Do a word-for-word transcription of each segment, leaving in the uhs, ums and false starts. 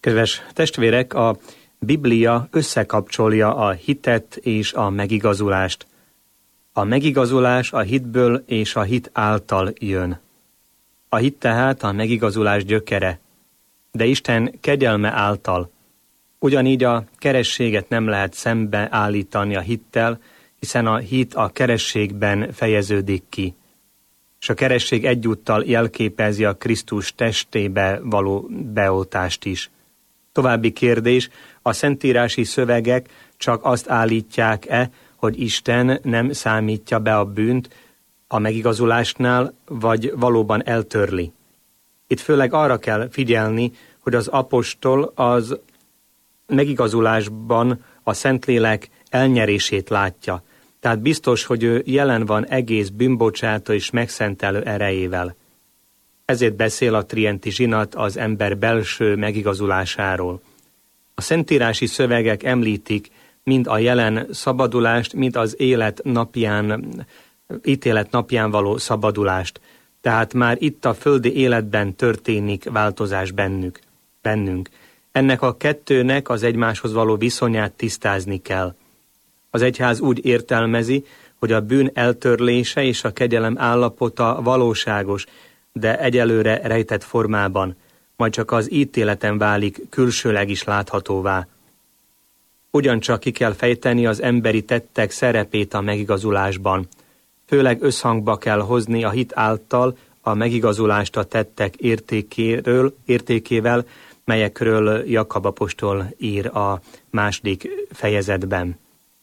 Kedves testvérek, a Biblia összekapcsolja a hitet és a megigazulást. A megigazulás a hitből és a hit által jön. A hit tehát a megigazulás gyökere, de Isten kegyelme által. Ugyanígy a kerességet nem lehet szembeállítani a hittel, hiszen a hit a kerességben fejeződik ki. És a keresség egyúttal jelképezi a Krisztus testébe való beoltást is. További kérdés, a szentírási szövegek csak azt állítják-e, hogy Isten nem számítja be a bűnt a megigazulásnál, vagy valóban eltörli. Itt főleg arra kell figyelni, hogy az apostol az megigazulásban a Szentlélek elnyerését látja. Tehát biztos, hogy ő jelen van egész bűnbocsátó és megszentelő erejével. Ezért beszél a trienti zsinat az ember belső megigazulásáról. A szentírási szövegek említik mind a jelen szabadulást, mind az élet napján, ítélet napján való szabadulást. Tehát már itt a földi életben történik változás bennük, bennünk. Ennek a kettőnek az egymáshoz való viszonyát tisztázni kell. Az egyház úgy értelmezi, hogy a bűn eltörlése és a kegyelem állapota valóságos, de egyelőre rejtett formában, majd csak az ítéleten válik külsőleg is láthatóvá. Ugyancsak ki kell fejteni az emberi tettek szerepét a megigazulásban. Főleg összhangba kell hozni a hit által a megigazulást a tettek értékéről, értékével, melyekről Jakab apostol ír a második fejezetben.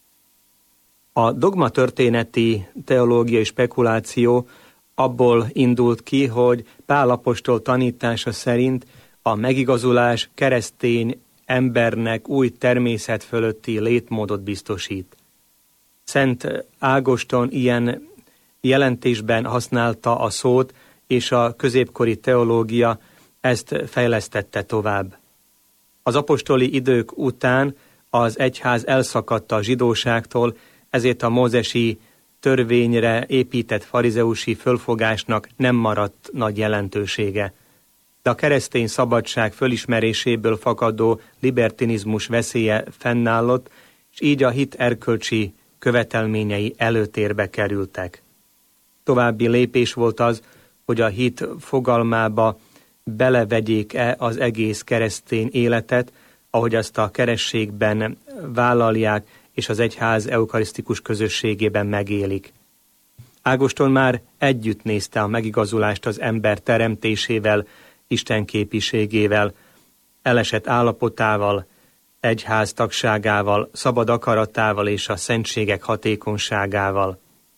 A dogmatörténeti teológiai spekuláció abból indult ki, hogy Pál apostol tanítása szerint a megigazulás keresztény embernek új természet fölötti létmódot biztosít. Szent Ágoston ilyen jelentésben használta a szót, és a középkori teológia ezt fejlesztette tovább. Az apostoli idők után az egyház elszakadt a zsidóságtól, ezért a mózesi törvényre épített farizeusi fölfogásnak nem maradt nagy jelentősége. De a keresztény szabadság fölismeréséből fakadó libertinizmus veszélye fennállott, és így a hit erkölcsi követelményei előtérbe kerültek. További lépés volt az, hogy a hit fogalmába belevegyék-e az egész keresztény életet, ahogy azt a kerességben vállalják, és az egyház eukarisztikus közösségében megélik. Ágoston már együtt nézte a megigazulást az ember teremtésével, Isten képiségével, elesett állapotával, egyház tagságával, szabad akaratával és a szentségek hatékonyságával.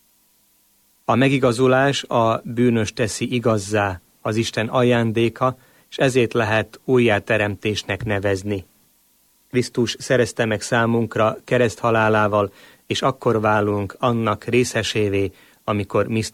A megigazulás a bűnös teszi igazzá, az Isten ajándéka, és ezért lehet újjáteremtésnek nevezni. Krisztus szerezte meg számunkra kereszthalálával, és akkor válunk annak részesévé, amikor